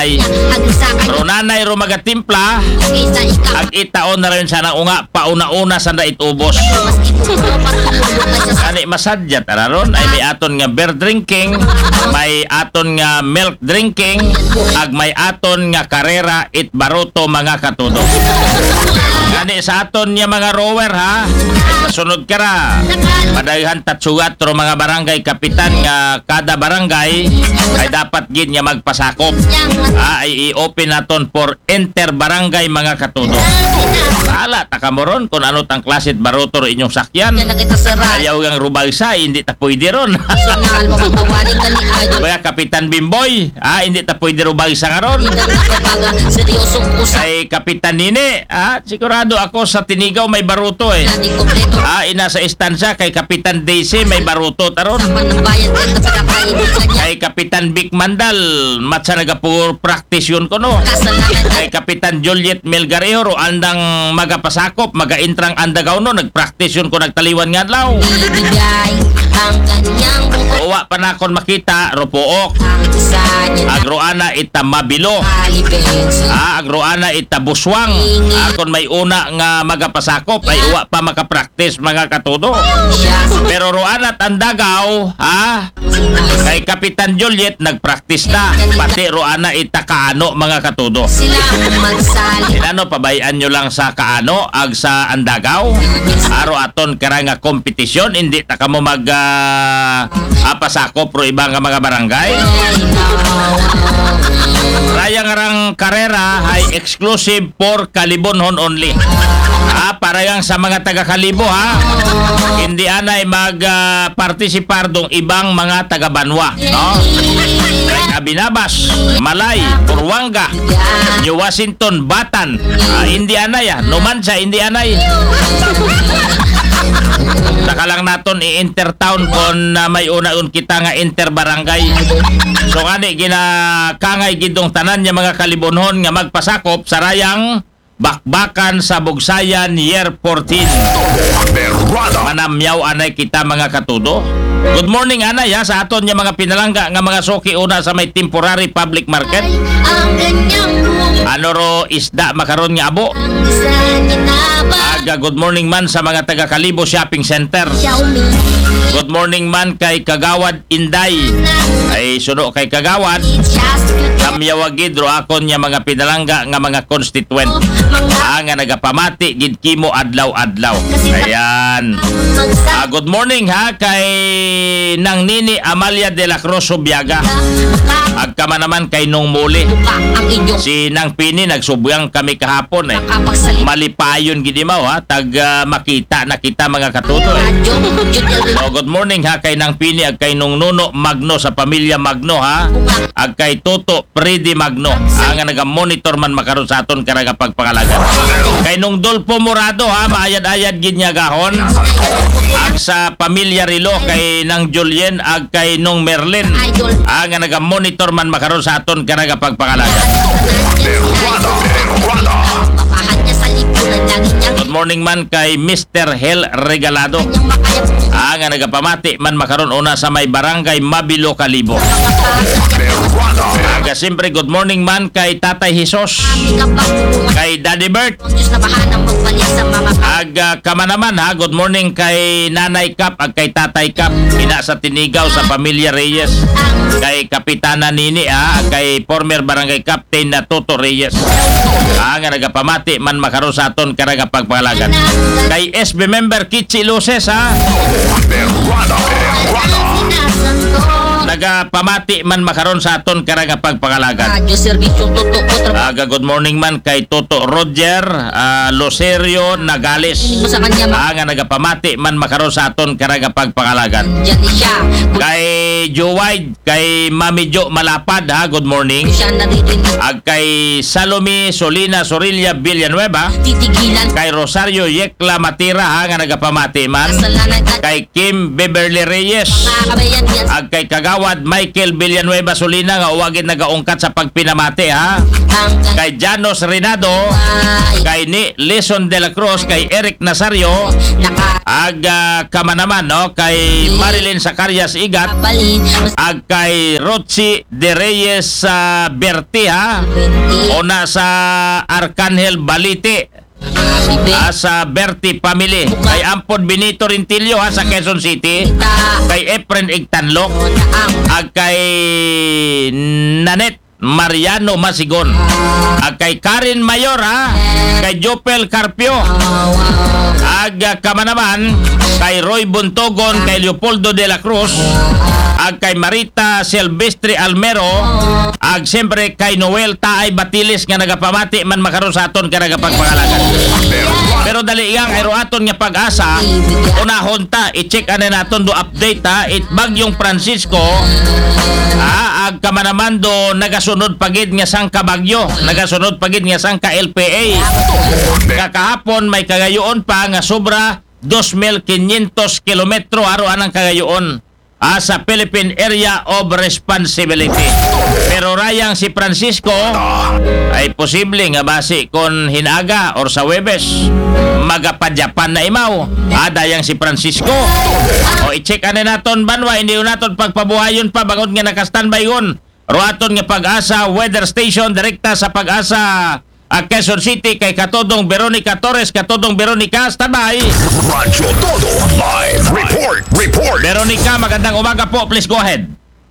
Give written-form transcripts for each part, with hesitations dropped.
Pero nanay ro magatimpla, ag itaon na rin siya na unga, pauna-una sa na itubos. Kani masadya tararon ay may aton nga beer drinking, may aton nga milk drinking, ag may aton nga karera it baruto mga katudo. Kani sa aton nga mga rower ha, sunod ka ra. Padaghan tatsugat ro mga barangay kapitan nga kada barangay ay dapat gid nga magpasakop. Ay i-open naton for inter barangay mga katudo. Ala takamoron kung ano tang klasit baruto ro inyong sakyan. Ayaw yang rubalsa, hindi ta pwede ron. Kaya Kapitan Bimboy, hindi ta pwede rubalsa nga ron. Kay Kapitan Nini, sigurado ako sa Tinigaw may baruto eh. Ina sa istansya kay Kapitan Daisy may baruto taron. Kay Kapitan Vic Mandal, matsa nagapur practice yun ko no. Kay Kapitan Juliet Melgarejo, ro andang magapasakop, maga-intrang andagaw no, nag-practice yun ko nagtaliwan nga adlaw. Uwa pa na kon makita ropook. Agroana ita mabilo. Agroana ita buswang. Kon may una nga magapasakop ay uwa pa makapractice mga katudo. Pero roana tandagaw, kay Kapitan Juliet nagpractice na. Pati roana ita kaano mga katudo. Inano pabayaan nyo lang sa kaano ag sa andagaw. Aro aton karanga kompetisyon, hindi ta kamo mag pasakop pro ibang mga barangay. Raya ngarang karera ay exclusive for Kalibonhon only. Para yang sa mga taga Kalibo hindi anay mag-participar dong ibang mga taga Banwa, no? Abinabas, Malay, Purwanga, New Washington, Batan, hindi anay Numancia, hindi anay. Saka lang naton i-intertown kung may una-un kita nga interbarangay. So kani ginakangay gidong tanan niya mga Kalibonhon nga magpasakop sa rayang bakbakan sa Bugsayan year 14. Manamyaw anay kita mga katudo. Good morning anay sa aton niya mga pinalangga nga mga soki una sa may temporary public market. Ano ro isda makaron nga abo. Good morning man sa mga taga Kalibo Shopping Center. Good morning man kay Kagawad Inday. Ay suno kay Kagawad. Kamyawagid ro akon niya mga pinalangga nga mga constituent. Nga nagapamati gid kimo adlaw-adlaw. Ayan. Good morning kay Nang Nini Amalia de la Cruz Subiaga. Agkama naman kay Nung Muli. Si Nang Pini nagsubyang kami kahapon Malipayon gid imaw tag makita na kita mga katuto So, good morning kay Nang Pini ag kay Nung Nuno Magno sa pamilya Magno ag kay Toto Predi Magno nga naga-monitor man makaron sa aton karaga pagpangalagan. Kay Nung Dolpo Morado maayad-ayad gid niya gahon ag sa pamilya Rilo kay Nang Julien ag kay Nung Merlin nga naga-monitor man makaron sa aton karaga pagpangalagan. Good morning man kay Mr. Hel Regalado nga nagapamati man makaron una sa may barangay Mabilo Kalibo. Siyempre good morning man kay Tatay Jesus, kay Daddy Bert, kama naman good morning kay Nanay Kap ag kay Tatay Kap ina sa Tinigaw sa pamilya Reyes, kay Kapitana Nini ag kay former barangay captain na Toto Reyes nga nagapamati man makaron sa aton karaga pagpangalagan. Kay SB member Kichi Luces nagapamati man makaron sa aton karaga pagpangalagan. Good morning man kay Toto Roger Loserio Nagales nga nagapamati man makaron sa aton karaga pagpangalagan. Kay Joe kay Mami Jo Malapad good morning. Ag kay Salome Solina Sorilla Villanueva, kay Rosario Yekla Matira nga nagapamati man. Kay Kim Beverly Reyes ag kay Kagawad Michael Villanueva Solina nga uwagin nagaungkat sa pagpinamati ha. Kay Janos Renado, kay ni Leson de la Cruz, kay Eric Nazario, ag kamanaman no, kay Marilyn Zacarias Igat, ag kay Rochi de Reyes Berti ha. Una sa Arcangel Balite, sa Berti Family, kay Ampod Benito Rintilio ha, sa Quezon City, kay Efren Igtanlok, ag kay Nanet Mariano Masigon, ag kay Karen Mayor ha, kay Jopel Carpio, ag kamanaman kay Roy Buntogon, kay Leopoldo de la Cruz, ag kay Marita Silvestre Almero, ag siyempre kay Noel Taay Batilis nga nagapamati man makaroon sa aton ka nagapagpangalagan. Pero dali iyang ayro aton nga pag-asa, unahon ta i-check ane naton do update ha, it Bagyong Francisco ag kamanaman do nagasunod pagid nga sangka bagyo, nagasunod pagid nga sangka LPA. Kakahapon may kagayoon pa nga sobra 2,500 kilometro aro anang kagayoon sa Philippine Area of Responsibility. Pero rayang si Francisco ay posible nga basi kon hinaga or sa Webes magapadyapan na imaw. Dayang si Francisco. O i-check ane naton banwa, hindi naton pagpabuhayon pa bangod nga naka-standby gon. Ruaton nga pag-asa weather station direkta sa pag-asa Quezon City kay Katodong Veronica Torres. Katodong Veronica, standby. Radyo Todo Live Report. Veronica, magandang umaga po. Please go ahead.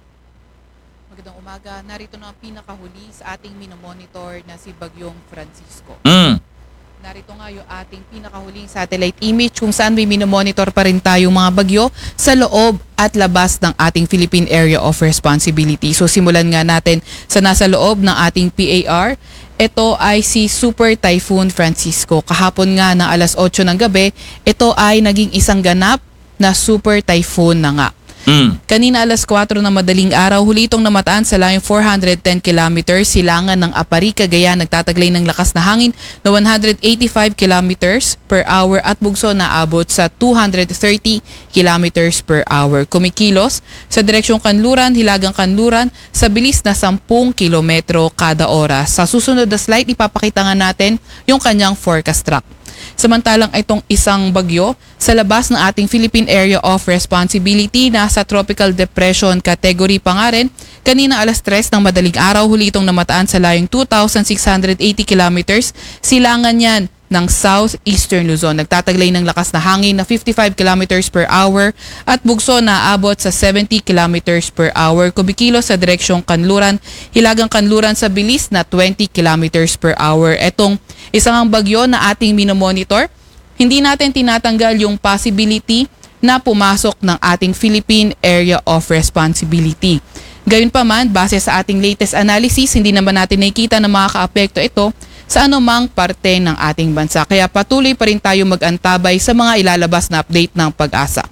Magandang umaga. Narito na ang pinakahuli sa ating minomonitor na si Bagyong Francisco. Narito nga yung ating pinakahuling satellite image kung saan may minomonitor pa rin tayong mga bagyo sa loob at labas ng ating Philippine Area of Responsibility. So simulan nga natin sa nasa loob ng ating PAR. Ito ay si Super Typhoon Francisco. Kahapon nga ng alas 8 ng gabi, ito ay naging isang ganap na Super Typhoon na nga. Kanina alas 4 ng madaling araw, huli itong namataan sa layong 410 kilometers silangan ng Apari, Cagayan, nagtataglay ng lakas na hangin na 185 kilometers per hour at bugso na abot sa 230 kilometers per hour. Kumikilos sa direksyong Kanluran, Hilagang Kanluran sa bilis na 10 kilometro kada oras. Sa susunod na slide, ipapakita nga natin yung kanyang forecast track. Samantalang itong isang bagyo sa labas ng ating Philippine Area of Responsibility nasa Tropical Depression category pa nga rin. Kanina alas 3 ng madaling araw, huli itong namataan sa layong 2,680 kilometers. Silangan yan ng southeastern Luzon. Nagtataglay ng lakas na hangin na 55 kilometers per hour at bugso na abot sa 70 kilometers per hour. Kumikilos sa direksyong Kanluran, Hilagang Kanluran sa bilis na 20 kilometers per hour. Etong isang bagyo na ating minomonitor, hindi natin tinatanggal yung possibility na pumasok ng ating Philippine Area of Responsibility. Gayunpaman, base sa ating latest analysis, hindi naman natin nakikita na makakaapekto ito sa anumang parte ng ating bansa. Kaya patuloy pa rin tayo mag-antabay sa mga ilalabas na update ng Pag-asa.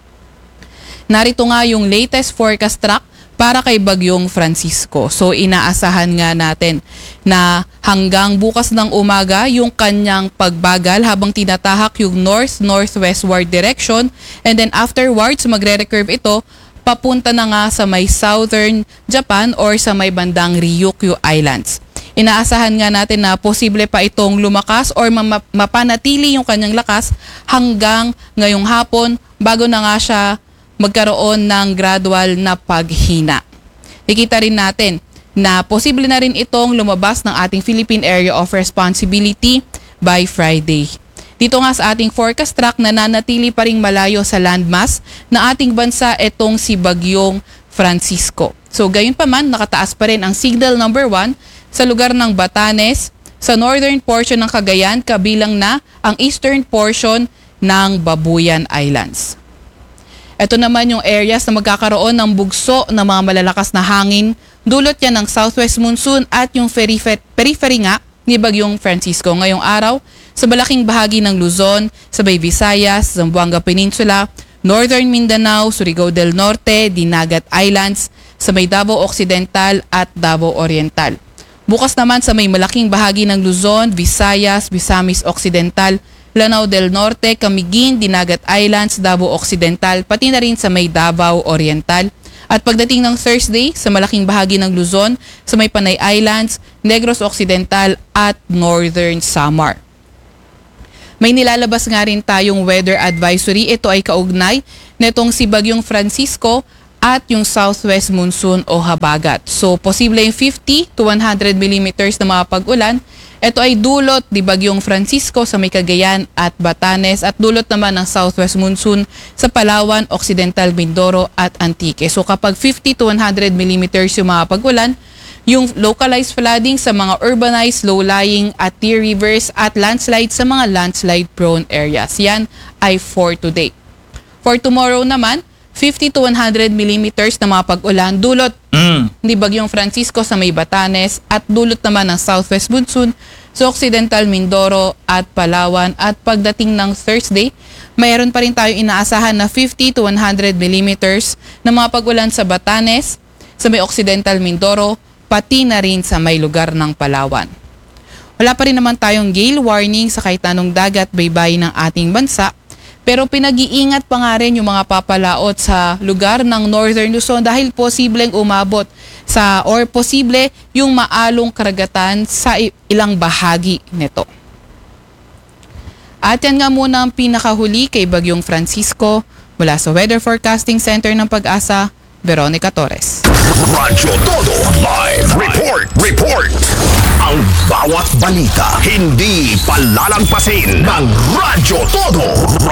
Narito nga yung latest forecast track para kay Bagyong Francisco. So inaasahan nga natin na hanggang bukas ng umaga yung kanyang pagbagal habang tinatahak yung north-northwestward direction, and then afterwards magre-recurve ito papunta na nga sa may southern Japan or sa may bandang Ryukyu Islands. Inaasahan nga natin na posible pa itong lumakas or mapanatili yung kanyang lakas hanggang ngayong hapon bago na nga siya magkaroon ng gradual na paghina. Nakita rin natin na posible na rin itong lumabas ng ating Philippine Area of Responsibility by Friday. Dito nga sa ating forecast track, nananatili pa rin malayo sa landmass na ating bansa itong si Bagyong Francisco. So gayon pa man, nakataas pa rin ang signal number 1 sa lugar ng Batanes, sa northern portion ng Cagayan, kabilang na ang eastern portion ng Babuyan Islands. Ito naman yung areas na magkakaroon ng bugso ng mga malalakas na hangin. Dulot yan ng southwest monsoon at yung periphery nga ni Bagyong Francisco. Ngayong araw, sa malaking bahagi ng Luzon, sa Bay Visayas, Zamboanga Peninsula, Northern Mindanao, Surigao del Norte, Dinagat Islands, sa may Davao Occidental at Davao Oriental. Bukas naman sa may malaking bahagi ng Luzon, Visayas, Misamis Occidental, Lanao del Norte, Camiguin, Dinagat Islands, Davao Occidental, pati na rin sa may Davao Oriental. At pagdating ng Thursday, sa malaking bahagi ng Luzon, sa may Panay Islands, Negros Occidental at Northern Samar. May nilalabas nga rin tayong weather advisory. Ito ay kaugnay netong si Bagyong Francisco at yung southwest monsoon o habagat. So, posible yung 50 to 100 millimeters na mga pag-ulan. Ito ay dulot ni Bagyong Francisco sa may Cagayan at Batanes at dulot naman ng southwest monsoon sa Palawan, Occidental Mindoro at Antique. So, kapag 50 to 100 millimeters yung mga pag-ulan, yung localized flooding sa mga urbanized, low-lying at tier rivers at landslide sa mga landslide-prone areas. Yan ay for today. For tomorrow naman, 50 to 100 millimeters na mga pag-ulan dulot ni Bagyong Francisco sa may Batanes at dulot naman ng southwest monsoon sa Occidental Mindoro at Palawan. At pagdating ng Thursday, mayroon pa rin tayong inaasahan na 50 to 100 millimeters na mga pag-ulan sa Batanes, sa may Occidental Mindoro, pati na rin sa may lugar ng Palawan. Wala pa rin naman tayong gale warning sa kahit anong dagat baybayin ng ating bansa, pero pinag-iingat pa nga rin yung mga papalaot sa lugar ng Northern Luzon dahil posibleng umabot sa or posible yung maalong karagatan sa ilang bahagi nito. At yan nga muna ang pinakahuli kay Bagyong Francisco mula sa Weather Forecasting Center ng Pag-asa, Veronica Torres. Radyo Todo Live Report. Ang bawat balita hindi palalampasin ng Radyo Todo.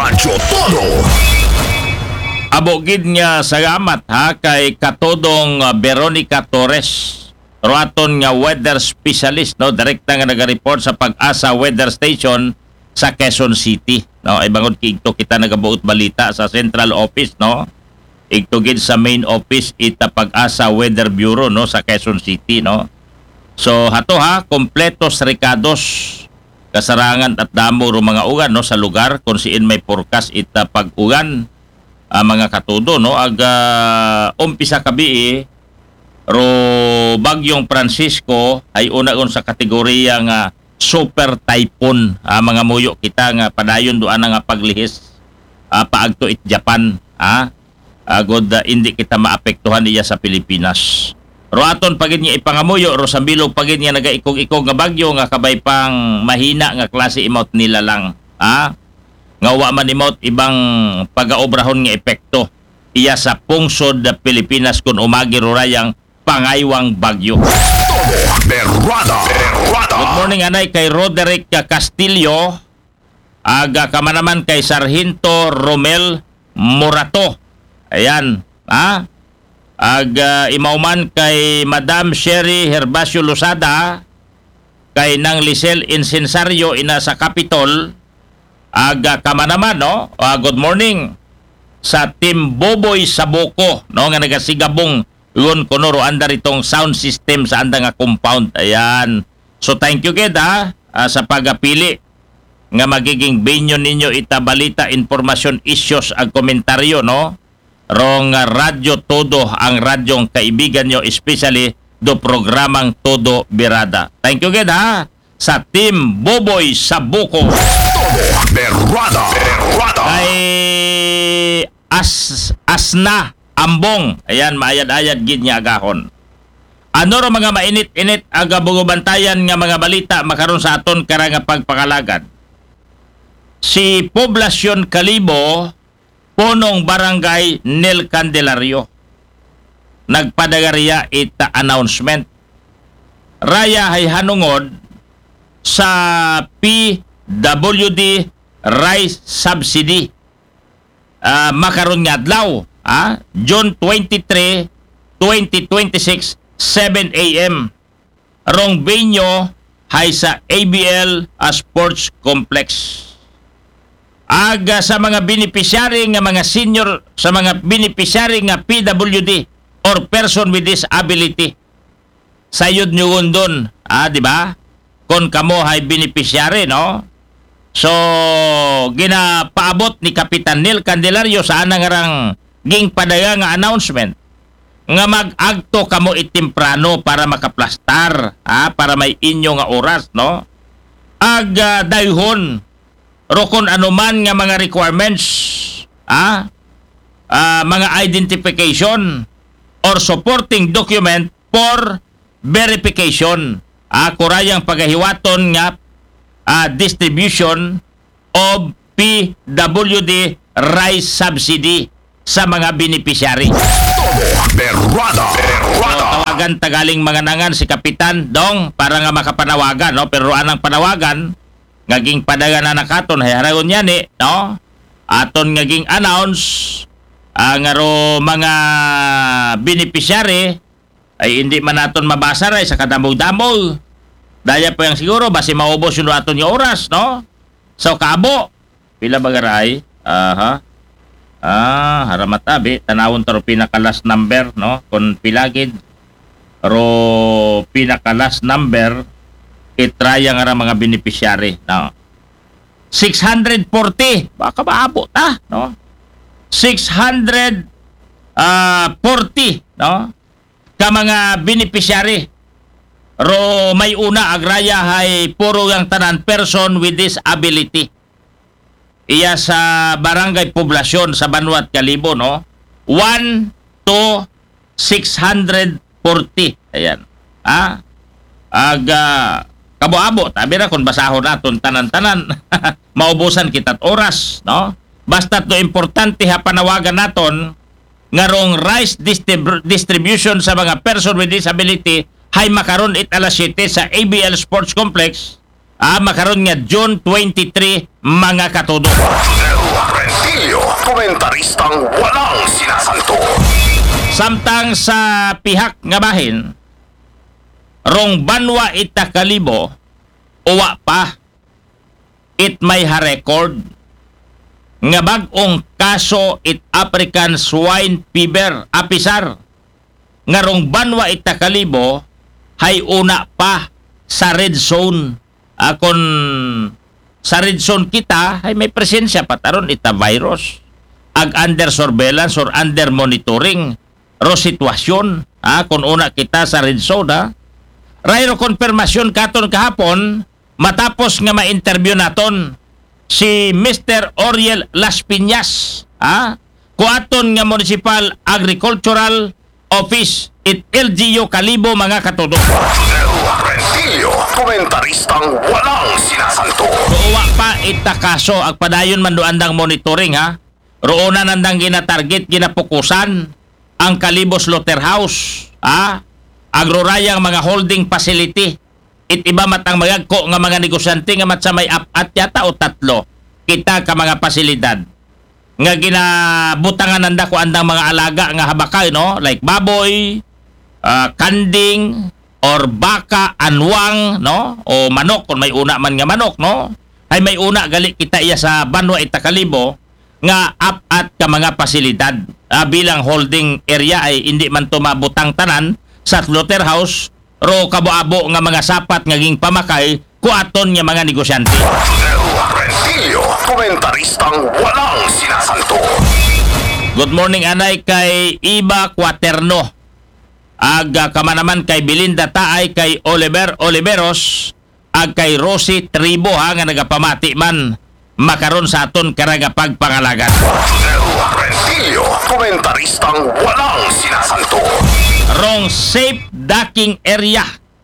Abogid nga salamat ha kay katodong Veronica Torres. Roaton nga weather specialist, no, direkta nga naga-report sa Pag-asa Weather Station sa Quezon City. No, ay bangod kigto kita nagabuot balita sa Central Office, no. Igtugid sa main office ita Pag-asa Weather Bureau, no, sa Quezon City, no. So hato ha, kompletos recados kasarangan at damo ro mga ugan, no, sa lugar kung siin may forecast ita pag-ugan mga katudo, no. Umpisa kabi ro Bagyong Francisco ay una-un sa kategorya nga super typhoon, mga muyo kita nga padayon doan nga paglihis paagto it Japan, agod hindi kita maapektuhan niya sa Pilipinas. Roaton pagid niya ipangamuyo ro sa bilog pagid niya nagaikog-ikog nga bagyo nga kabay pang mahina nga klase imot nila lang, nga wa man imot ibang pagaobrahon nga epekto iya sa pungsod da Pilipinas kun umagi rurayang pangaywang bagyo. Berrada. Good morning anay kay Roderick Castillo, aga kamanaman kay Sargento Romel Morato. Ayan, imauman kay Madam Sherry Herbacio Losada, kay Nang Lisel Incensario ina sa Capitol, aga kamanaman, no? Good morning sa Team Boboy Saboko, no, nga nagasigabong yun kunoro andar itong sound system sa anda nga compound. Ayan. So thank you kid sa pagapili nga magiging venue ninyo itabalita informasyon issues ag komentaryo, no? Rong Radyo Todo ang radyong kaibigan nyo, especially do programang Todo Birada. Thank you kid sa Team Boboy Sabuco. Berrada. Kay Asna Ambong. Ayan, maayad-ayad gid niya agahon. Ano ro mga mainit-init aga bugubantayan nga mga balita makaron sa aton karang pagpakalagad. Si Poblasyon Kalibo, punong barangay Nel Candelario, nagpadagariya ita announcement. Raya ay hanungod sa PWD Rice Subsidy. Makaron nga adlaw, June 23, 2026, 7 a.m. Rong venue hay sa ABL Sports Complex. Aga sa mga beneficiary nga mga senior, sa mga beneficiary nga PWD or person with disability. Sayod nyo doon, di ba? Kung kamo hay beneficiary, no? So, ginapaabot ni Kapitan Nel Candelario sa anangarang ging padaga nga announcement nga mag-agto kamo itimprano para makaplastar, para may inyo nga oras, no? Dayhon rokon anuman nga mga requirements, mga identification or supporting document for verification. Kurayang pagahiwaton nga distribution of PWD rice subsidy sa mga beneficiary. Berrada. Tawagan tagaling mga nangan si Kapitan Dong para nga makapanawagan, no? Pero anang panawagan ngaging padagan na nakaton hayaragon yan no? Aton ngaging announce nga ro mga beneficiary ay hindi man naton mabasa ray sa kadamog-damog. Daya po yung siguro basi maubos yung aton yung oras, no? So kabo pila bagaray? Haramat abi tanawon taro pinaka last number, no? Kung pilagid ro pinaka last number itraya nga ra mga beneficiary, no? 640 baka maabot no? 640 no? Ka mga beneficiary ro may una agraya hay puro yang tanan person with disability. Iya sa barangay poblasyon sa Banwat Kalibo, no? 1 to 640. Ayan. Kabo-abo, tabi na kung basahon naton tanan-tanan. Maubusan kita't oras, no? Basta to importante ha panawagan naton ngarong rice distribution sa mga person with disability hay makaron it alas 7 sa ABL Sports Complex. Makaroon nga June 23 mga katudo. Rentilio, komentaristang walang sinasanto. Samtang sa pihak nga bahin, rong Banwa ita Kalibo, uwa pa, it may ha-record nga bag-ong kaso it African Swine Fever, apisar. Nga rong Banwa ita Kalibo, hay una pa sa red zone. Kung sa red zone kita, ay may presensya pataron ita virus. Ag under surveillance or under monitoring ro sitwasyon. Kung una kita sa red zone, rayro konfirmasyon katon kahapon matapos nga ma-interview naton si Mr. Oriel Las Piñas, kuaton nga Municipal Agricultural Office it LGU Kalibo mga katudo. Rentilio, komentaristang walang sinasanto. Uwa pa itakaso ag padayon man doandang monitoring Roona nandang gina-target ginapukusan ang Kalibo Slaughterhouse, agrorayang mga holding facility. It iba matang magagko nga mga negosyante nga mat sa may apat yata o 3 kita ka mga pasilidad nga ginabutangan nanda ko andang mga alaga nga habakay, no? Like baboy, kanding, or baka, anwang, no? O manok, kung may una man nga manok, no? Ay may una gali kita iya sa Banwa ita Kalibo nga apat ka mga pasilidad. Bilang holding area ay hindi man to mabutang tanan sa slaughterhouse ro kabo-abo nga mga sapat ngaging pamakay kuaton nga mga negosyante. Rentilio, komentaristang walang sinasanto. Good morning anay kay Iba Quaterno. Kamanaman kay Belinda Taay, kay Oliver Oliveros, ag kay Rosie Tribo nga nagapamati man makaron sa aton karaga pagpangalagan. Rentilio, komentaristang walang sinasanto. Rong safe docking area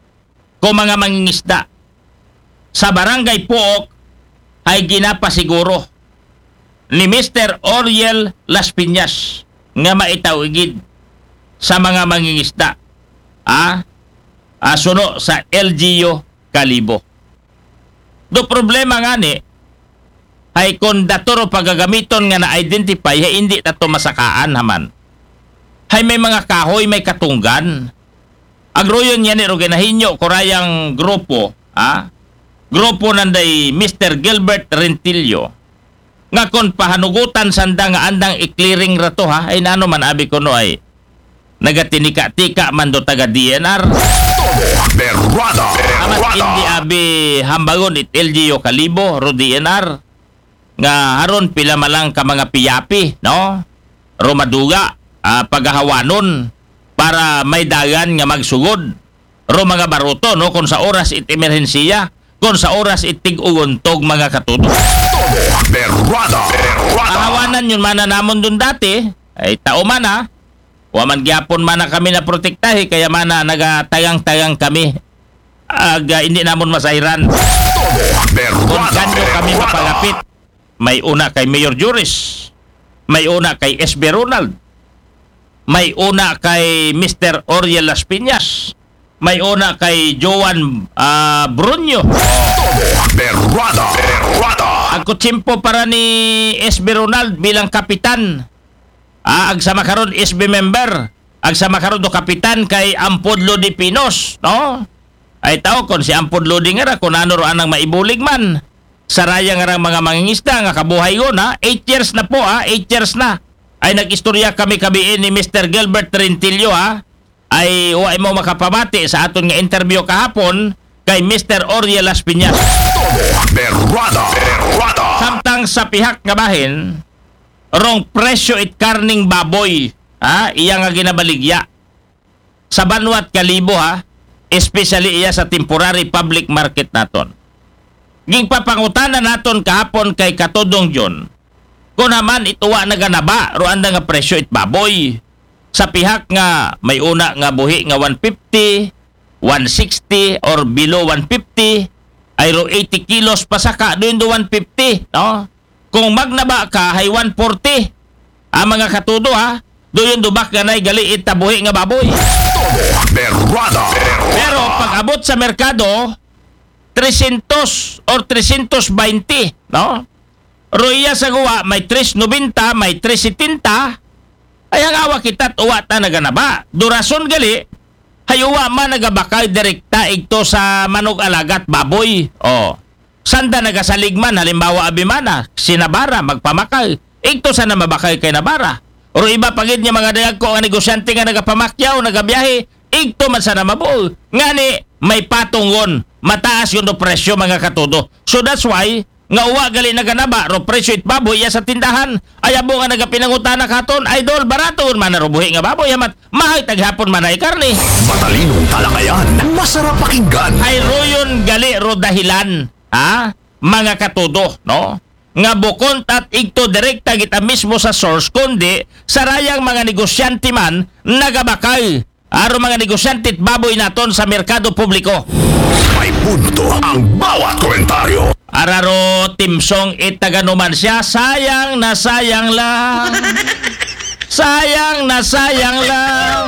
ko mga mangingisda sa barangay Puok ay ginapasiguro ni Mr. Oriel Las Piñas nga maitawigid sa mga mangingisda suno sa LGU Kalibo. Do problema nga ni ay kung datoro pagagamiton nga na-identify ay hindi tato masakaan haman. Hay may mga kahoy, may katunggan. Agroyon yan ro ginahinyo korayang grupo, grupo nanday Mr. Gilbert Rentilio. Nga kon pahanugutan sanda nga andang i-clearing rato ay nano man abi ko no ay nagatinika-tika man do taga DNR. Berrada. Amat hindi abi hambagon it LGU Kalibo ro DNR. Nga haron pila malang ka mga piyapi, no? Ro maduga pagahawanon para may dagan nga magsugod. Ro mga baruto, no? Kung sa oras it emerhensiya, kung sa oras it tig-uguntog mga katudo. Berrada. Ahawanan yun mana namon dun dati, ay tao man Wa man gyapon man na kami na protektahi kaya man na nagatayang-tayang kami. Hindi namon masairan. Kung kanyo kami mapalapit, may una kay Mayor Juris, may una kay SB Ronald, may una kay Mr. Oriel Las Piñas, may una kay Joan Brunyo. Berrada. Ang kutsimpo para ni SB Ronald bilang kapitan. Ag sa makaron SB member. Ag sa makaron do kapitan kay Ampod Lodi Pinos, no? Ay tao kon si Ampod Lodi nga ra kung ano ro anang maibulig man. Saraya nga ra mga mangingisda nga kabuhay ko na 8 years na po 8 years na. Ay nag-istorya kami ni Mr. Gilbert Rentillo ay wa mo makapamati sa aton nga interview kahapon kay Mr. Oriel Las Piñas. Berrada. Samtang sa pihak nga bahin, rong presyo it karning baboy, iya nga ginabaligya. Sa banwat kalibo especially iya sa temporary public market naton. Ging papangutana naton kahapon kay Katodong John, kung naman ituwa na ganaba, roanda nga presyo it baboy. Sa pihak nga may una nga buhi nga 150, 160 or below 150, ay ro 80 kilos pasaka doon do 150, no? Kung magnaba ka hay 140. Ang mga katudo doon dubak nga nay gali itabuhi nga baboy. Berrada. Pero pag abot sa merkado 300 or 320, no? Roya sa guwa may 390, may 370. Ay ang awa kita uwa ta naganaba. Durason gali hayuwa man nagabakay direkta igto sa manok alagat baboy. Sanda nagasaligman halimbawa abimana sinabara magpamakay. Igto sana mabakay kay nabara. O iba pagid niya mga dayag ko ang negosyante nga nagapamakyaw, nagabiyahe, igto man sana mabuo. Ngani may patungon, mataas yung do presyo mga katudo. So that's why nga uwa gali naganaba ro presyo it baboy ya sa tindahan. Ayabo nga nagapinangutana katon, idol barato man na rubuhi nga baboy yamat mahay taghapon man ay karne. Matalinong talakayan. Masarap pakinggan. Ay royon gali ro dahilan, mga katudo, no? Nga bukod at igto direkta kita mismo sa source kundi sarayang mga negosyante man nagabakay. Aro mga negosyante at baboy naton sa merkado publiko. May punto ang bawat komentaryo. Araro timsong itaganuman siya, sayang na sayang lang. Sayang na sayang lang.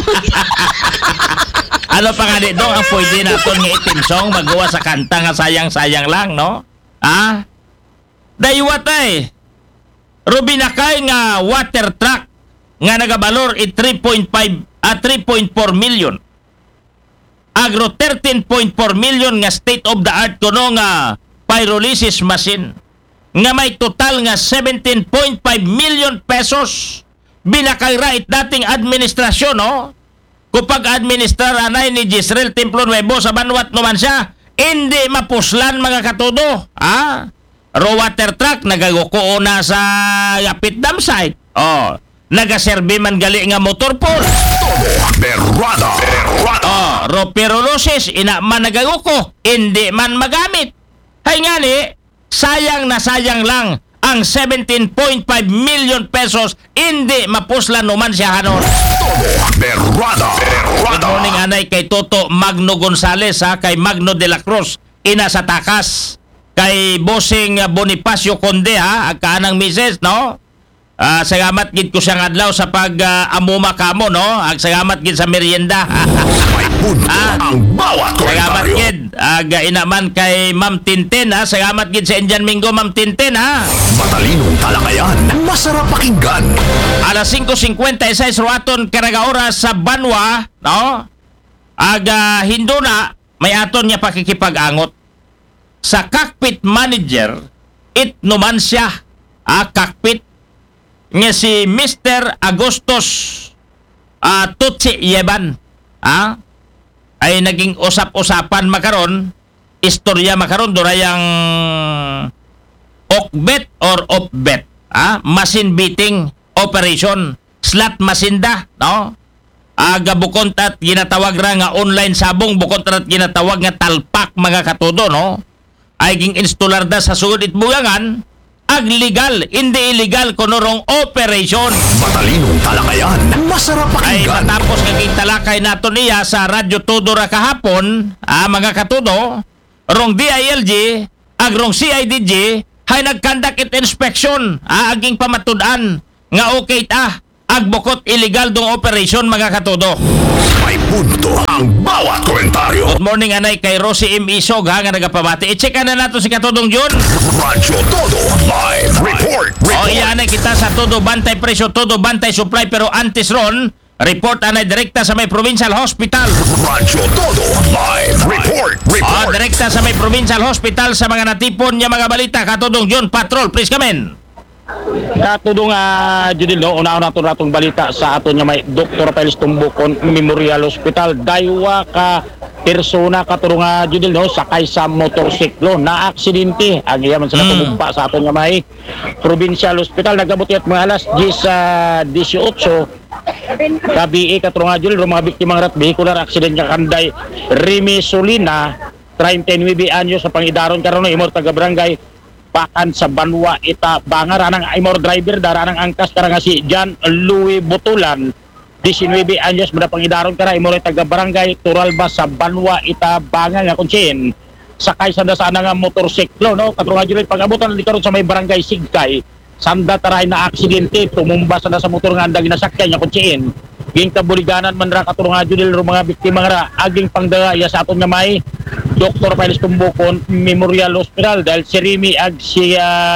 Ano pa nga dito ang pwede naton nga itimsong magawa sa kanta nga sayang-sayang lang, no? Daywat Rubinakay nga water truck nga nagabalor 3.4 million. Agro 13.4 million nga state of the art kuno nga pyrolysis machine nga may total nga 17.5 million pesos. Binakay right dating administrasyon, no? Kupag administrar anay ni Gisrel Templo Nuevo sa Banwat naman siya, hindi mapuslan mga katudo. Raw water truck nagaguko na sa Yapit Dam site. Nagaserbi man gali nga motor pool. Berrada. Raw pyrolysis ina man nagaguko, hindi man magamit. Hay ngani, sayang na sayang lang ang 17.5 million pesos hindi mapuslan numan siya hanon. Berrada. Good morning anay kay Toto Magno Gonzales kay Magno de la Cruz ina sa Takas. Kay Bossing Bonifacio Conde ang kaanang misis, no? Salamat gid ko siyang adlaw sa pag-amuma kamo, no? Salamat gid sa merienda. May punto ang bawat Salamat komentaryo. gid. Inaman kay Ma'am Tintin, Salamat gid sa Indian Mingo, Ma'am Tintin, Matalinong talakayan. Masarap pakinggan. Alas 5:56 ruaton karag oras sa Banwa, no? Hinduna may aton niya pakikipag-angot. Sa cockpit manager, it numan siya, cockpit, nga si Mr. Agustos Tutsi Yeban, ay naging usap-usapan makaron, istorya makaron, durayang okbet or off-bet, machine beating operation, slot masinda, no? Bukod at ginatawag ra nga online sabong, bukod at ginatawag nga talpak mga katudo, no? Ay ging installer da sa sugod itbugangan ag legal, hindi illegal kunurong operation. Matalinong talakayan, masarap Ay pakinggan. matapos kaging talakay nato niya sa Radyo Todo ra kahapon, mga katudo, rong DILG, ag rong CIDG, hay nagkandak it inspection, aging pamatud-an, nga okay ag bukot illegal dong operation mga katudo. May punto ang bawat komentaryo. Good morning anay kay Rosie M. Isog nga nagapabati. I-check na nato si katudong Jun. Radyo Todo Live Report. O iyan ay kita sa Todo Bantay Presyo, Todo Bantay Supply pero antes ron, report anay direkta sa may Provincial Hospital. Radyo Todo Live Report. Direkta sa may Provincial Hospital sa mga natipon niya mga balita. Katudong Jun, Patrol, please come in. Katudong Judil, no, una-una natong balita sa aton nga may Dr. Pelis Tumbukon Memorial Hospital. Daywa ka persona katulong Judil, no, sakay sa motorsiklo na aksidente. Ang iyaman sila tumumpa sa aton nga may Provincial Hospital. Nagabot yat mga alas 10:18 gabi katulong Judil, mga biktimang rat vehicular accident nga kanday Remy Solina 39 anyos sa pangidaron karon imor taga barangay Pakan sa Banwa ita Bangar anang imor driver daranang angkas karang si John Louis Butulan 19 anyos mada pangidaron kara imor taga barangay Turalba sa Banwa ita Bangar nga kunsin sakay sanda sa nga motorsiklo no katulong jud pag-abutan di karon sa may barangay Sigkay sanda taray na aksidente tumumba sanda sa motor nga andang ginasakyan nga kunsin ging kabuliganan man ra katulong jud mga biktima nga aging pangdaya sa aton nga may Dr. Pelis Tumbukon Memorial Hospital dahil si Remy ag si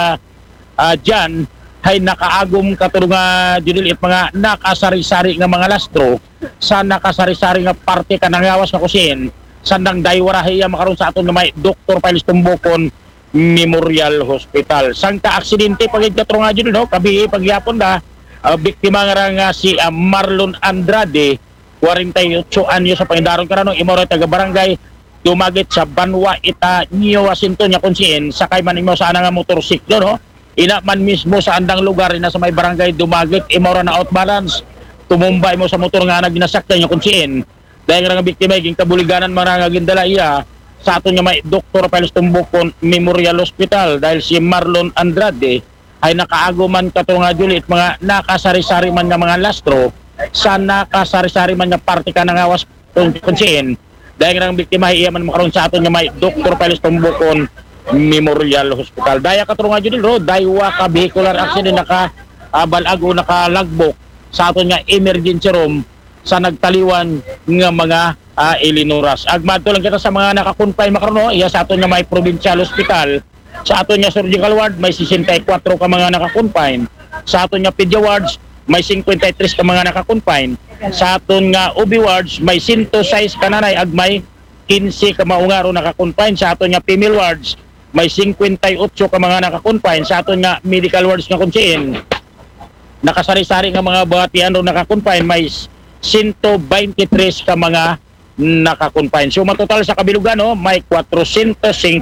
Jan ay nakaagom katulong judil it mga nakasari-sari nga mga lastro sa nakasari-sari nga parte ka nangawas nga kusin sandang daywarahiya makaroon sa aton nga may Dr. Pelis Tumbukon Memorial Hospital. Sang ka-aksidente pagid katulong judil no kabi pagyapon da biktima nga si Marlon Andrade 48 anyo sa pangidaron karano imoro taga barangay dumagit sa Banwa ita New Washington nya kunsiin sakay man imo sa nga motorsiklo no ina man mismo sa andang lugar ina sa may barangay dumagit imo ra na outbalance tumumbay mo sa motor nga ginasakyan nya kunsiin dahil nga biktima ging kabuliganan man nga gindala iya sa aton nga may Dr. Pelis Tumbukon Memorial Hospital dahil si Marlon Andrade ay nakaaguman katong nga julit mga nakasari-sari man nga mga lastro sa nakasari-sari man nga parte ka nangawas kunsiin dahil nga ang biktima iya man makaroon sa aton nga may Dr. Pelis Tumbukon Memorial Hospital. Daya katulong nga dyan ro, daywa ka vehicular accident naka balago nakalagbok sa aton nga emergency room sa nagtaliwan nga mga Ilinoras. Agmadto lang kita sa mga nakakonfine makaroon iya sa aton nga may Provincial Hospital. Sa aton nga surgical ward may 64 ka mga nakakonfine. Sa aton nga pedia wards may 53 ka mga nakakonfine. Sa aton nga OB wards may 106 ka nanay ag may 15 ka maungaro nakakonfine. Sa aton nga female wards may 58 ka mga nakakonfine. Sa aton nga medical wards nga kunsiin nakasari-sari nga mga batian ro nakakonfine may 123 ka mga nakakonfine. So matotal sa kabilugan no may 450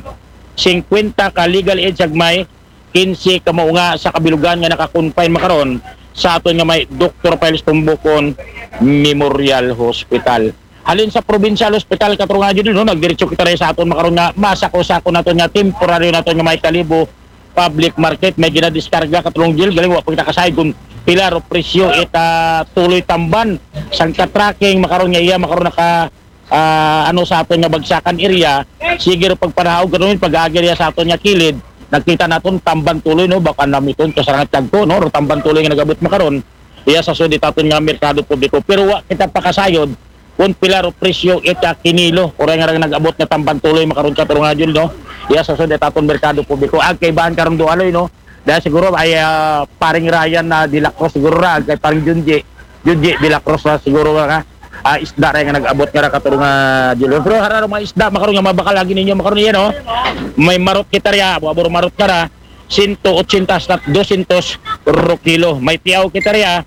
ka legal age ag may 15 ka maunga sa kabilugan nga nakakonfine makaron sa aton nga may Dr. Pelis Tumbukon Memorial Hospital. Halin sa Provincial Hospital katulong nga jud no nagdiretso kita rin sa aton makaron nga masako-sako naton nga temporary naton nga may Kalibo public market may ginadiskarga katulong jil galing wa pagita kasay kung pila ro presyo ita tuloy tamban sang ka-tracking makaron nga iya makaron naka ano sa aton nga bagsakan area sige ro pagpanahog ganoon pag-agirya sa aton nga kilid nakita naton tamban tuloy no baka namiton kasarangat tagko no ro tamban tuloy nga nagabot makaron iya sa sudit aton nga merkado publiko pero wa kita pakasayod kung pila ro presyo ita kinilo oray nga nagabot nga tamban tuloy makaron ka nga jud no iya sa sudit aton merkado publiko ag kay baan karon dualoy no dahil siguro ay paring Ryan na Dilacross siguro ra kay paring Junji Dilacross na siguro nga isda rin nga nag-abot nga katulong Julio. Pero hararo mga isda makaroon nga mabakal lagi ninyo makaroon yan no. May marot kitarya, abor marot kara 180 at 200 kilo. May tiyaw kitarya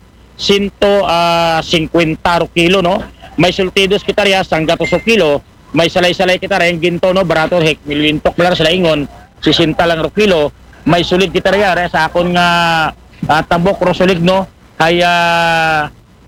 150 kilo no. May sultidos kitarya sanggatos kilo. May salay-salay kitarya yung ginto no barato hek milintok lang sila ingon 60 lang kilo. May sulit kitarya sa akon nga tambok rosulig no ay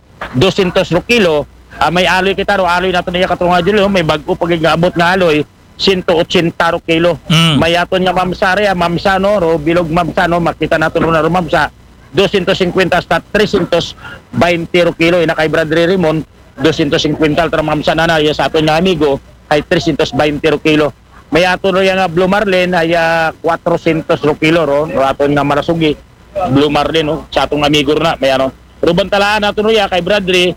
200 kilo. May aloy kita ro aloy nato niya katong nga may bag-o pag gaabot nga aloy 180 kilo. Mayaton nga mamsa mamsa no, ro bilog mamsa no, makita nato ro na ro mamsa 250 hasta 320 kilo ina kay Bradley Raymond 250 tra mamsa na ya sa aton nga amigo ay 320 kilo. Mayaton ro nga Blue Marlin ay 400 kilo ro aton nga Marasugi Blue Marlin no, sa atong amigo ro na may ano. Ruban talaan nato ro ya kay Bradley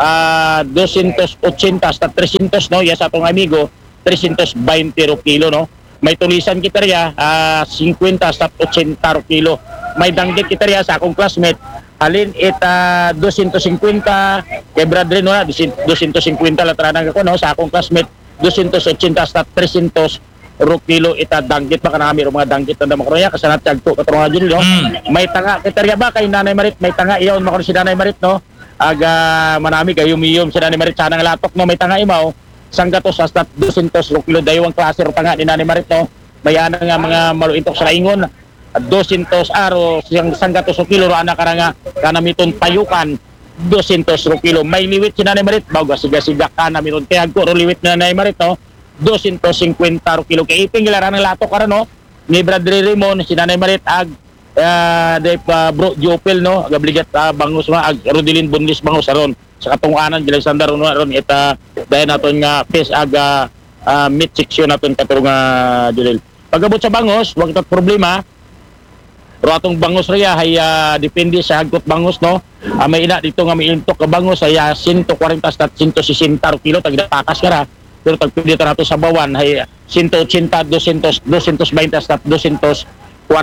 280 hasta 300 no, ya sa atong amigo 320 kilo no. May tulisan kita riya 50 hasta 80 kilo. May danggit kita riya sa akong classmate halin 250 kay Bradley no 250 latranang ako no sa akong classmate 280 hasta 300 kilo ita danggit pa kanami ro mga danggit na makroya kasanat tagto katrong adyo no. May tanga kita riya ba kay Nanay Marit may tanga iyon makro si Nanay Marit no. Aga manami kayo miyom si Nanay Marit sana nga latok no may tanga imaw sanggatos hasta 200 kilo daywang klase ro tanga ni Nanay Marit no. Mayana nga mga maluintok sa ingon 200 aro siyang sanggatos kilo ro ana karanga kanamiton payukan 200 kilo. May liwit si Nanay Marit bago siga-siga kanamiton kay agko ro liwit ni Nanay Marit no 250 kilo kay iping gilaran ng latok karon no ni Bradley Raymond si Nanay Marit ag bro Jopel no agabligat bangus ma ag Rodilin Bunlis bangus aron sa katunganan gilay sandar ron ita dayon naton nga fish aga meat section naton katurong Julil. Pagabot sa bangus wag tat problema ro atong bangus riya hay depende sa hagkot bangus no. May ina dito nga may intok ka bangus ay 140 hasta 160 kilo tagdapakas kara pero tagpili ta nato sa bawan hay 180 220 hasta 240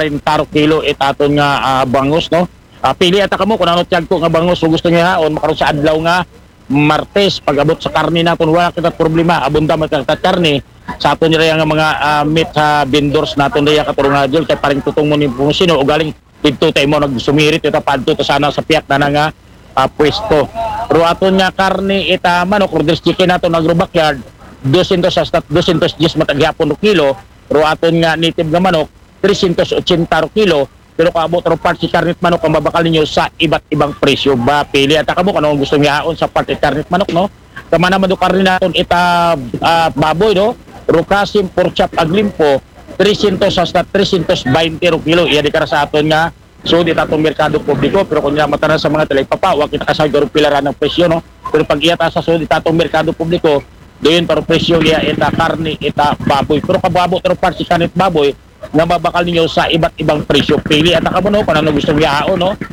kilo itaton nga bangus no. Pili ata kamo kung ano tiyag ko nga bangus o gusto niya haon makaroon sa adlaw nga Martes pag-abot sa karne naton wala kita problema abunda magkakat karne sa aton niya nga mga meat sa vendors naton niya katurong adyo kay paring tutong mo ni sino o galing dito tayo mo nagsumirit ita padto ta sana sa piyak na nga pwesto pero aton nga karne ita manok orders chicken naton agro backyard 200 hasta 210 mataghapon kilo pero aton nga native nga manok 380 kilo pero kaabot ro part si karnit manok ang mabakal ninyo sa iba't ibang presyo ba pili at kamo kung ano gusto niya haon sa part si karnit manok no. Tama naman do karne naton ita baboy no rukasim pork chop aglimpo 300 hasta 320 kilo iya di kara sa aton nga so di tatong merkado publiko pero kung matanan sa mga talaypapa wag kita kasagaro pilaran ng presyo no pero pag iyata sa so di tatong merkado publiko doon para presyo iya ita karne ita baboy pero kababot ro part si karnit baboy nga mabakal ninyo sa iba't ibang presyo pili at nakamo no kung ano gusto niya haon no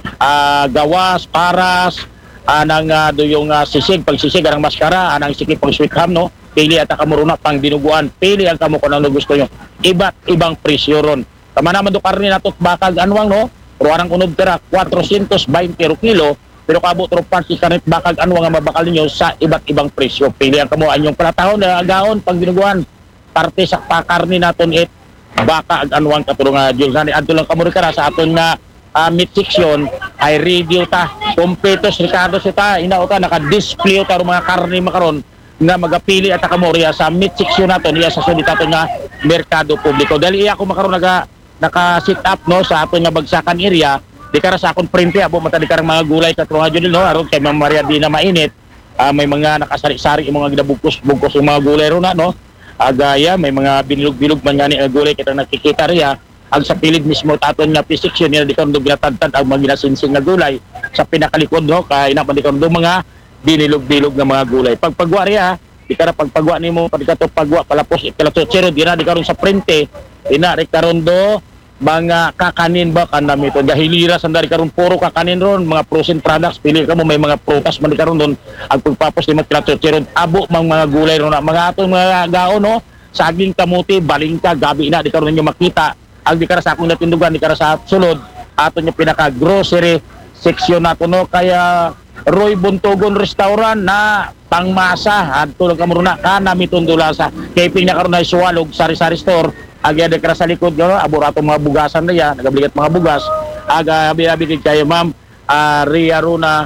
gawas paras anang doyong sisig pag sisig ang maskara anang sikip pag sweet ham no pili at nakamuruna pang dinuguan pili ang kamo kung ano gusto nyo iba't ibang presyo ron tama naman do karne natot bakag anwang no ruanang unod tira 420 kilo pero kabot ro part si karnit bakag anwang nga mabakal ninyo sa iba't ibang presyo pili ang kamo anyong palatahon na agaon pag dinuguan parte sa pakarni naton baka ag anuang katurong Jules nani adto lang kamo kara sa aton nga meat section ay review ta kompletos Ricardo sita inauta naka-display ta mga karne makaron nga magapili at kamorya sa meat section naton iya sa sunod aton nga merkado publiko dali iya ko makaron naka-sit up no sa aton nga bagsakan area di kara sa akon printe abo mata di karang mga gulay katurong Jules no aron kay Ma'am Maria di na mainit may mga nakasari-sari mga gidabugkos yung mga gulay ro na no agaya may mga binilog-bilog man gani gulay kita nakikita riya ang sa pilid mismo taton nga P6 yun di karon do ginatadtad ang mga ginasinsing nga gulay sa pinakalikod no kay ina pa di karon do mga binilog-bilog nga mga gulay pagpagwa riya di kara pagpagwa nimo pagkato pagwa palapos ikalato zero di na di karon sa printe ina ri karon do mga kakanin ba kanami to dahilira sandari karon puro kakanin ron mga frozen products pili kamo may mga prutas man di karon don ang pagpapos ni magkalato ron abo mga gulay ron mga aton mga gaon no saging kamuti balingka gabi na di karon ninyo makita ang di kara sa akong natindugan di kara sa sulod aton yung pinaka grocery section nato no kaya Roy Buntogon Restaurant na pangmasa adto lang kamo na kanami tundulasa kay ping na karon na suwalog sari-sari store agya de kara sa likod no aburato mga bugasan na ya nagabligat mga bugas aga abi-abi kayo ma'am Ria Runa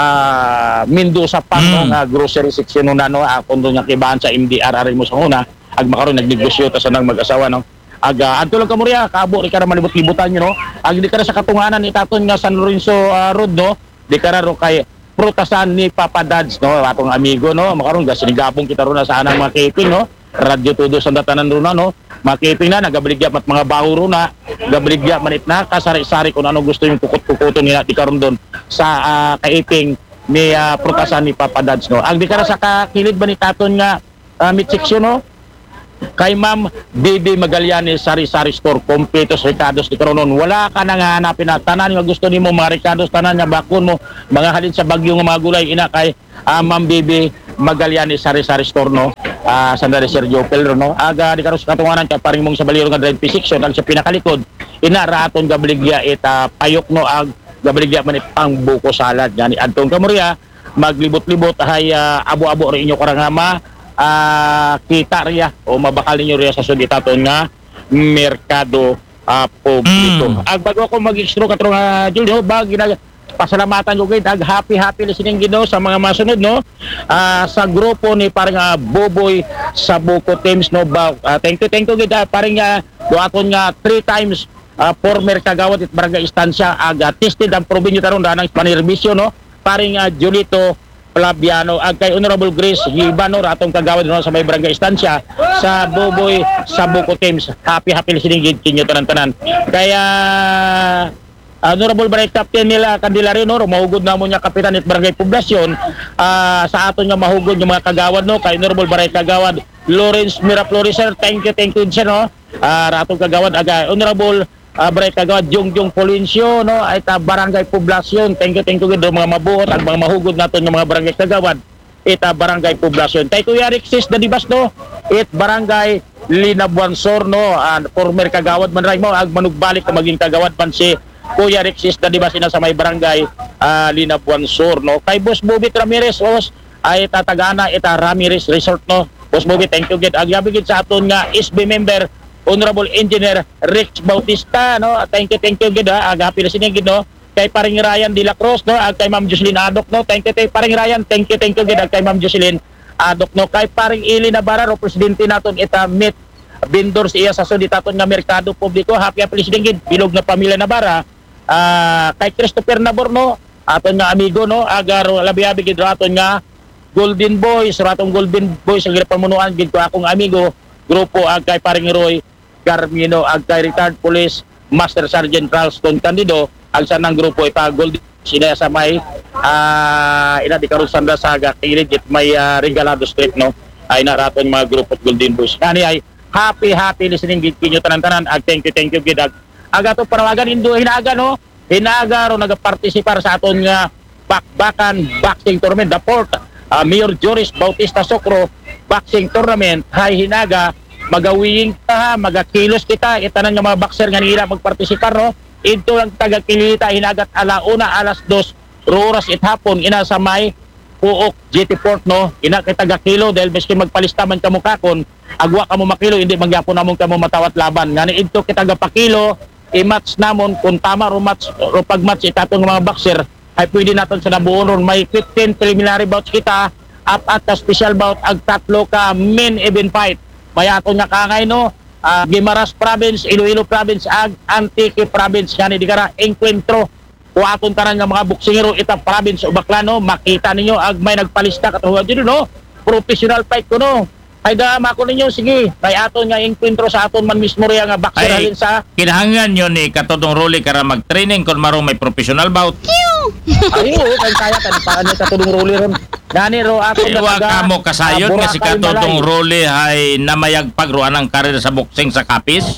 Mendoza pa nga grocery section na no akon do nya kibahan sa MDR ari mo sa una ag makaron nagnegosyo ta sa nang mag-asawa no aga adto lang kamurya kabo ri kara malibot-libutan no ag di kara sa katunganan ni taton nga San Lorenzo Road no di kara ro kay prutasan ni Papa Dads no atong amigo no makaron gasinigabong kita ro na sa anang mga catering no radyo todo sa datanan ron no. Makiting na nagabaligya mat mga bahuro na, gabaligya manit na kasari-sari kung ano gusto yung kukut-kukuton nila di karon doon sa kaiping ni prutasan ni Papa Dads no. Ang di kara sa kakilid ba ni taton nga meat section no. Kay Ma'am Bibi Magallanes Sari-Sari Store, kompletos Ricardos di karon wala ka nang hanapin na tanan nga gusto nimo mga Ricardos, tanan nga bakon mo mga halin sa bagyo nga mga gulay ina kay Ma'am Bibi Magallanes Sari-Sari Store no. Sandali Sergio Pelro no. Aga di karon sa katunganan kay paring mong sa baliro nga drive section ang sa pinakalikod ina raton gabaligya ita payok no ag gabaligya man ang buko salad gani adtong kamurya maglibot-libot hay abo-abo rin inyo karangama kita riya o mabakal ninyo riya sa suditaton nga merkado publiko. Ag bago ako mag-extro katong Julio bag pasalamatan ko gid ag happy listening gid no sa mga masunod no sa grupo ni parang Boboy sa Buko Teams no thank you gid parang duaton nga 3 times former kagawad at barangay istansya ag tested ang provinyo taron danang panerbisyo no paring Julito Flaviano ag kay Honorable Grace Hibano ratong kagawad no sa may barangay istansya sa Boboy sa Buko Teams. Happy listening gid kinyo tanan-tanan. Kaya Honorable Barangay Captain nila Candelario no mahugod na mo nya kapitan at barangay poblasyon sa aton nga mahugod yung mga kagawad no kay Honorable Barangay Kagawad Lawrence Miraflores sir, thank you sir no. Ratong kagawad aga Honorable Barangay Kagawad Jungjung Polincio no ay barangay poblasyon, thank you gid mga mabuot ag mga mahugod naton nga mga barangay kagawad ita barangay poblasyon. Tay Kuya Rexis Dadibas no it barangay Linabuansor no former kagawad man ray mo ag manugbalik na maging kagawad man si Kuya Rexis Dadibas ina sa may barangay Linabuansor no. Kay Boss Bobit Ramirez os ay tatagana ita Ramirez Resort no. Boss Bobit thank you gid ag yabi gid sa aton nga SB member Honorable Engineer Rex Bautista no. Thank you gid ag happy listening gid no. Kay paring Ryan De La Cruz no ag kay Ma'am Jocelyn Adok no. Thank you paring Ryan, thank you gid ag kay Ma'am Jocelyn Adok no. Kay paring Ili Navarra ro presidente naton ita meet vendors iya sa suditaton nga merkado publiko. Happy listening gid bilog na pamilya Navarra. Kay Christopher Nabor no aton nga amigo no agar labi-abi gid aton nga Golden Boys ratong Golden Boys ang pamunuan gid ko akong amigo grupo ag kay paring Roy Garmino ag kay retired police Master Sergeant Ralston Candido ang sanang grupo ita Golden sila sa may ina di karon sanda sa kilid it may Regalado Street no ay naraton mga grupo Golden Boys kani ay happy listening gid kinyo tanan-tanan ag thank you gid ag ato parawagan indo hinaga no hinaga ro nagapartisipar sa aton nga bakbakan boxing tournament the fourth Mayor Joris Bautista Socro boxing tournament hay hinaga magawing magakilos kita itanan nga mga boxer nga nila magpartisipar no ito lang tagakilita hinagat alas 2 oras it hapon ina sa may Puok GT Port no ina kay tagakilo dahil miski magpalista man kamo kakon agwa kamo makilo hindi magyapon namon kamo matawat laban ngani ito kita gapakilo i-match namon kung tama ro match ro pag-match itatong mga boxer ay pwede naton sa nabuon ron may 15 preliminary bouts kita at special bout ag tatlo ka main event fight may aton nga kangay no Guimaras Province, Iloilo Province ag Antique Province yani di kara encuentro o aton tanan nga mga boksingero ita province o Baclano makita ninyo ag may nagpalista katuwa dito no professional fight ko no ay dama ko ninyo sige kay aton nga encuentro sa aton man mismo riya nga boxer halin sa kinahanglan yun ni katodong Rolly kara mag-training kung marong may professional bout. ayo kay kaya tan paano katodong Rolly ron gani ro aton Iwa ka mo kasayod nga si katodong Rolly ay namayagpag ro anang karir sa boxing sa Kapis.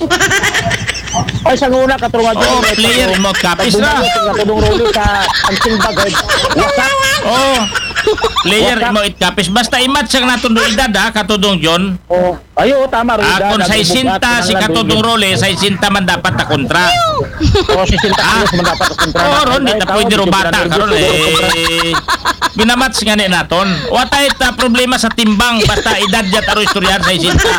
ay sa una katrunga Oh, player mo Kapis na. katodong Rolly sa angsing bagay wasak Oh, player mo it Kapis basta i-match ang naton do edad ha katodong John. oh ayo tama ro Kung sa isinta si katodong Rolly sa isinta man dapat na kontra. oh si sinta man dapat kontra Oh, ron di ta pwede ro bata karon ginamats nga ni naton. Watay ta problema sa timbang basta edad ya taro istoryan sa isinta.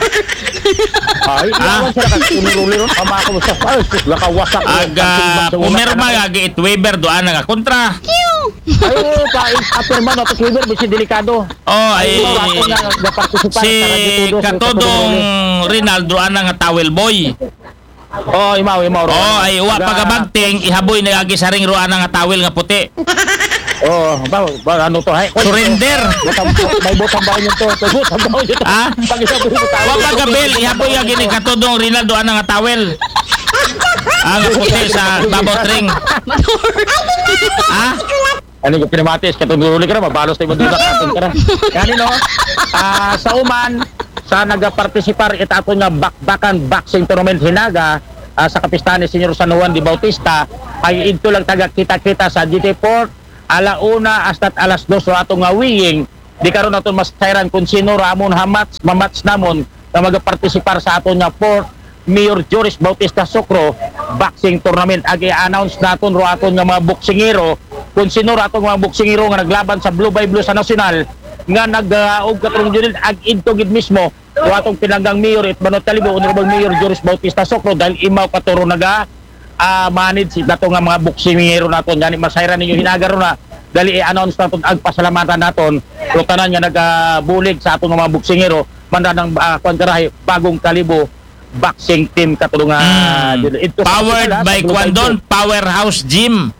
ay iwan sila katodong Rolly ron ama ko sa lakawasak Aga pumirma agi it waiver doan nga kontra. ayo pa afirma no to Twitter bisi delikado Oh ay si katodong katodong Rinaldo ana nga towel boy. oh imaw ro Oh ay uwa pagabagting ihaboy na agi sa ring ro ana nga towel nga puti. Ano to? Hay, Surrender. May butang ba yun to? Butang ba yun to? Ha? Pag isa po yung butang. Wa ba gabel ihaboy nga gini katudong Rinaldo ana nga tawel. Ang puti sa babot ring. Ha? Ano yung pinamatis? Katululi ka na, mabalos tayo dito katon ka na. Yan no? Sa Uman, sa nagapartisipar itato nga bakbakan boxing tournament hinaga sa kapistahan ni Senyor San Juan de Bautista ay ito lang taga kita-kita sa GT Port alauna hasta alas 2 so atong nga wiying di karon naton masayran kung sino ramon mamats namon na magapartisipar sa aton nga Port Mayor Joris Bautista Socro boxing tournament agi announce naton ro aton nga mga boksingero kung sino ra atong mga boksingero nga naglaban sa Blue by Blue sa nasyonal nga nag-og katrong jud ag into gid mismo ro atong pinanggang mayor at Banot Calibo Honorable Mayor Joris Bautista Socro dahil imaw katuro naga manage nato nga mga boksingero naton gani masayran ninyo hinagaro na dali i-announce naton ag pasalamatan naton ro tanan nga nagabulig sa atong mga boksingero manda ng kuantarahe Bagong Calibo boxing team katulong Powered by Kwandon Powerhouse Gym.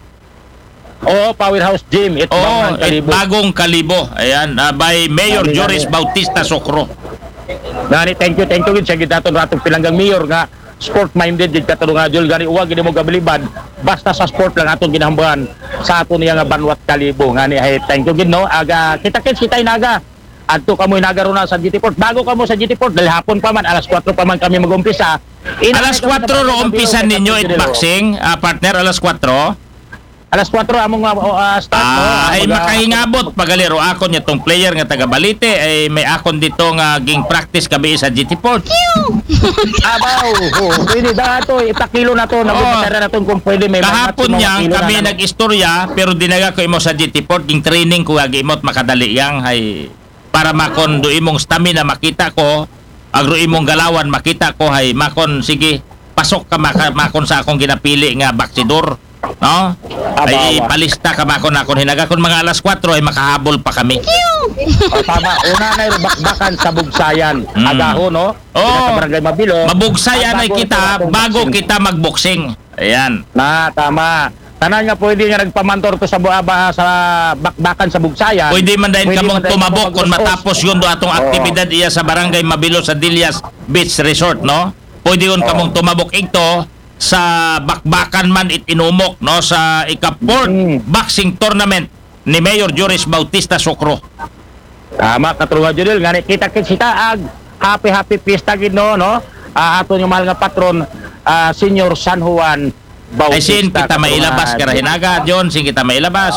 Powerhouse Gym Bagong Kalibo. Ayan, by Mayor Joris Bautista Socro. Gani, thank you gid sa gid naton ratong pilanggang mayor nga sport minded gid katulong nga jul gani uwag gid mo gabiliban basta sa sport lang aton ginahambuhan sa aton niya nga Banwat Kalibo ngani ay thank you gid no aga kita-kits kita inaga adto kamo inaga ro na sa GT Port bago kamo sa GT Port dahil hapon pa man alas 4 pa man kami mag-umpisa alas 4 ro umpisa ninyo it boxing partner alas 4 alas 4 among start ay makahingabot pagaliro akon niya tong player nga taga Balite ay may akon dito nga ging practice kabi sa GT Port. Abaw, pwede dato ipakilo na to nagpapatara na to kung pwede may kahapon niya kami nag-istorya pero dinaga ko imo sa GT Port ging training ko agi imot makadali yang hay para makon do imong stamina makita ko agro imong galawan makita ko hay makon sige pasok ka makon sa akong ginapili nga baksidor. No? Ay palista ka ba ako hinaga kung mga alas 4 ay makahabol pa kami. Tama, una na bakbakan sa Bugsayan. Agaho no? Sa Barangay Mabilo. Mabugsayan ay kita bago kita magboxing. Ayan. Tama. Tanan nga pwede nga nagpamantor to sa buaba sa bakbakan sa Bugsayan. Pwede man dahil kamong tumabok kung matapos yun do atong aktibidad iya sa Barangay Mabilo sa Dilias Beach Resort, no? Pwede yun kamong tumabok ito sa bakbakan man itinumok no sa ika-4 boxing tournament ni Mayor Joris Bautista Socro. Tama katulungan jud ngani kita-kits kita ag happy fiesta gid no aton yung mahal nga patron Senyor San Juan Bautista. Ay sin kita mailabas kara hinaga John sin kita mailabas.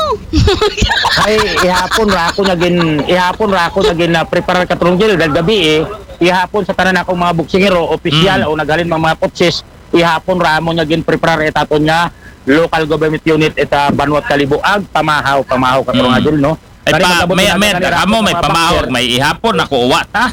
Ay ihapon ra ako nagin prepare katulong jud dal gabi ihapon sa tanan akong mga boksingero opisyal o naghalin mga coaches ihapon ramo niya gin prepare itaton nga local government unit eta Banwat Kalibo ag pamahaw katong adul no may pamahog may ihapon ako uwa ta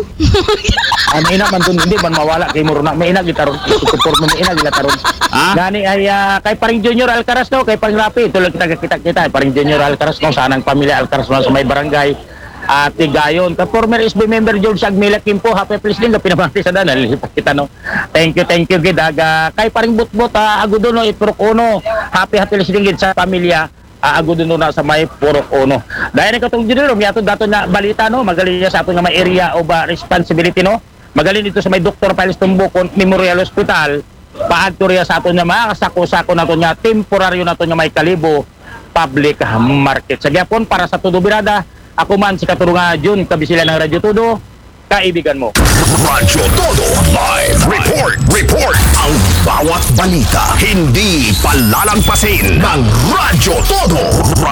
may ina man dun hindi man mawala kay muruna may ina gitaron support mo may ina gitaron gani ay kay paring Junior Alcaraz no kay paring Rapi tulog kita paring Junior Alcaraz no sanang pamilya Alcaraz sa may barangay Tigayon. Former SB member George Agmela Kimpo, happy please din ka pinabati sa dana. Lipat kita no. Thank you gid aga kay paring butbot agudo no ipurok uno. Happy please din gid sa pamilya agudo no na sa may purok uno. Dahil katong jud mi ato dato na balita no magaling sa ato nga may area of responsibility no. Magaling dito sa may Dr. Piles Tumbukon Memorial Hospital. Paadto riya sa ato nga makasako-sako nato nga temporaryo nato nga may Kalibo public market. Sa gyapon para sa tudo birada ako man si Katurunga Jun, kabisila ng Radyo Todo, kaibigan mo. Radyo Todo Live Report ang bawat balita hindi palalampasin ng Radyo Todo.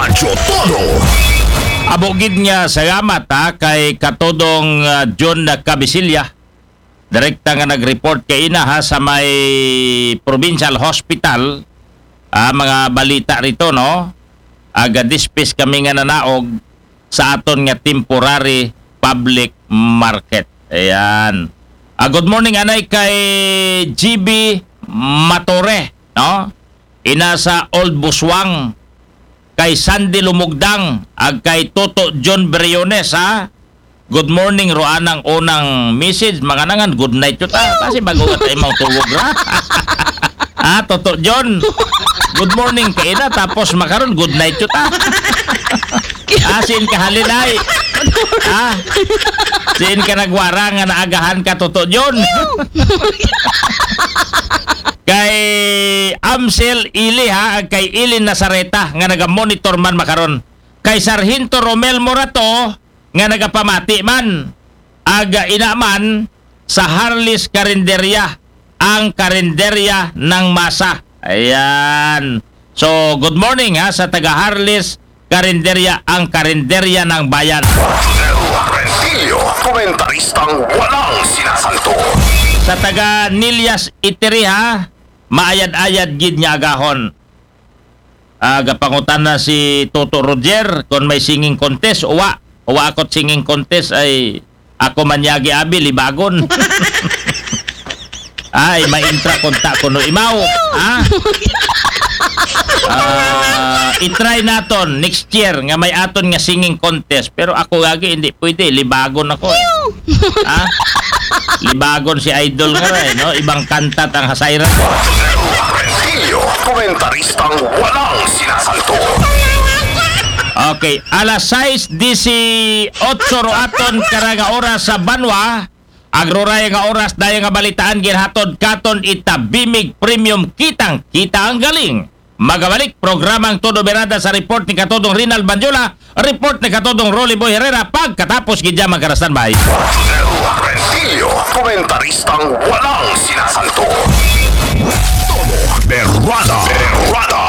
Abogid niya salamat kay Katodong John Cabisilla. Direkta nga nag-report kay ina sa may provincial hospital mga balita rito no. Aga dispis kami nga nanaog sa aton nga temporary public market. Ayan. Good morning anay kay GB Matore, no? Ina sa Old Buswang, kay Sandy Lumugdang, ag kay Toto John Briones Good morning ro anang unang message, mga nangan good night yun kasi bago ka tayo mga tugog ra. Toto John. Good morning kay na tapos makaron good night yun ta. Asin ka halinay. Sin ka nagwara nga naagahan ka totoo yun. Kay Amsel Ili kay Ilin Nazareta nga naga-monitor man makaron. Kay Sargento Romel Morato nga nagapamati man. Aga inaman sa Harlis Karinderya, ang karinderya ng masa. Ayan. So, good morning sa taga Harlis Karinderya, ang karinderya ng bayan. Rentilio, komentaristang walang sinasanto. Sa taga Nilias Itiri maayad-ayad gid niya agahon. Gapangutan na si Toto Roger kung may singing contest. Uwa ako't singing contest ay ako manyagi abi libagon. Ay maintra konta kuno imaw. I-try naton next year nga may aton nga singing contest pero ako gagi hindi pwede libagon ako. Libagon si idol nga no ibang kantat ang hasayran. Rentilio, komentaristang walang sinasanto. Okay, alas 6:18 roaton karaga oras sa Banwa. Agroray nga oras daya nga balitaan ginhatod katon itabimig premium kita ang galing. Magabalik programang Todo Berada sa report ni Katodong Rinal Banjola, report ni Katodong Rolly Boy Herrera pagkatapos gidya magkarastan bay. Rentilio, komentaristang walang sinasanto. Todo Berada.